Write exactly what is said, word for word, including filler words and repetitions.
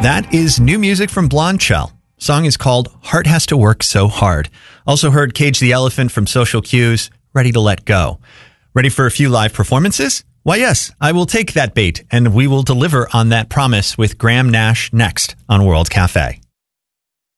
That is new music from Blondshell. Song is called Heart Has to Work So Hard. Also heard Cage the Elephant from Social Cues, Ready to Let Go. Ready for a few live performances? Why, yes, I will take that bait, and we will deliver on that promise with Graham Nash next on World Cafe.